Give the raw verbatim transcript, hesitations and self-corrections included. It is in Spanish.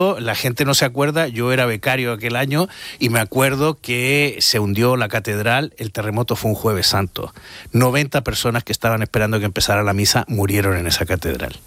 La gente no se acuerda, yo era becario aquel año y me acuerdo que se hundió la catedral, el terremoto fue un Jueves Santo. noventa personas que estaban esperando que empezara la misa murieron en esa catedral.